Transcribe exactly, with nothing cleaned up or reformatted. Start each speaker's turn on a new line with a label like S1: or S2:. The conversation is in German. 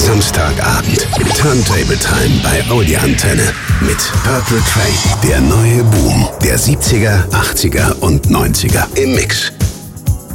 S1: Samstagabend. Turntable Time bei Audio Antenne. Mit Purple Train. Der neue Boom der siebziger, achtziger und neunziger im Mix.